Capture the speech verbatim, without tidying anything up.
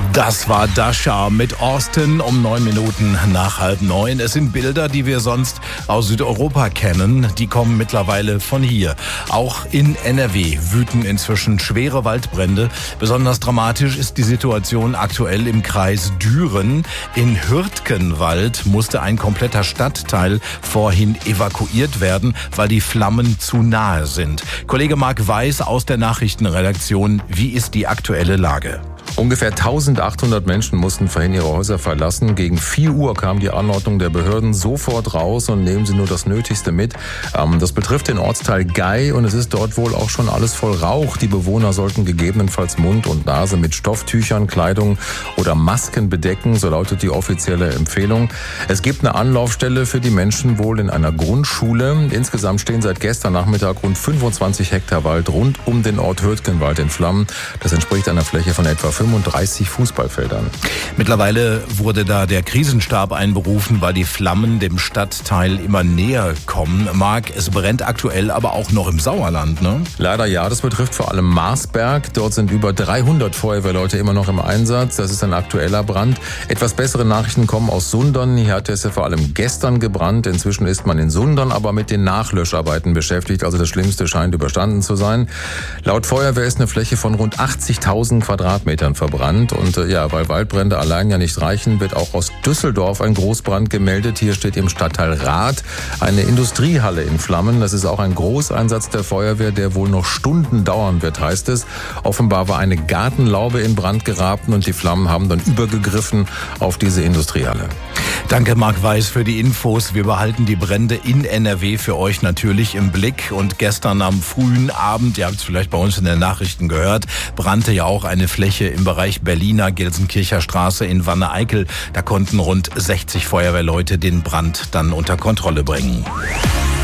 Das war Dasha mit Austin um neun Minuten nach halb neun. Es sind Bilder, die wir sonst aus Südeuropa kennen. Die kommen mittlerweile von hier. Auch in N R W wüten inzwischen schwere Waldbrände. Besonders dramatisch ist die Situation aktuell im Kreis Düren. In Hürtgenwald musste ein kompletter Stadtteil vorhin evakuiert werden, weil die Flammen zu nahe sind. Kollege Marc Weiß aus der Nachrichtenredaktion. Wie ist die aktuelle Lage? Ungefähr eintausendachthundert Menschen mussten vorhin ihre Häuser verlassen. Gegen vier Uhr kam die Anordnung der Behörden: sofort raus und nehmen Sie nur das Nötigste mit. Das betrifft den Ortsteil Gei und es ist dort wohl auch schon alles voll Rauch. Die Bewohner sollten gegebenenfalls Mund und Nase mit Stofftüchern, Kleidung oder Masken bedecken, so lautet die offizielle Empfehlung. Es gibt eine Anlaufstelle für die Menschen wohl in einer Grundschule. Insgesamt stehen seit gestern Nachmittag rund fünfundzwanzig Hektar Wald rund um den Ort Hürtgenwald in Flammen. Das entspricht einer Fläche von etwa fünfunddreißig Fußballfeldern. Mittlerweile wurde da der Krisenstab einberufen, weil die Flammen dem Stadtteil immer näher kommen. Marc, es brennt aktuell aber auch noch im Sauerland, ne? Leider ja, das betrifft vor allem Marsberg. Dort sind über dreihundert Feuerwehrleute immer noch im Einsatz. Das ist ein aktueller Brand. Etwas bessere Nachrichten kommen aus Sundern. Hier hat es ja vor allem gestern gebrannt. Inzwischen ist man in Sundern aber mit den Nachlöscharbeiten beschäftigt. Also das Schlimmste scheint überstanden zu sein. Laut Feuerwehr ist eine Fläche von rund achtzigtausend Quadratmetern verbrannt. Und äh, ja, weil Waldbrände allein ja nicht reichen, wird auch aus Düsseldorf ein Großbrand gemeldet. Hier steht im Stadtteil Rath eine Industriehalle in Flammen. Das ist auch ein Großeinsatz der Feuerwehr, der wohl noch Stunden dauern wird, heißt es. Offenbar war eine Gartenlaube in Brand geraten und die Flammen haben dann übergegriffen auf diese Industriehalle. Danke, Marc Weiß, für die Infos. Wir behalten die Brände in N R W für euch natürlich im Blick. Und gestern am frühen Abend, ihr habt es vielleicht bei uns in den Nachrichten gehört, brannte ja auch eine Fläche im Bereich Berliner Gelsenkircher Straße in Wanne-Eickel. Da konnten rund sechzig Feuerwehrleute den Brand dann unter Kontrolle bringen.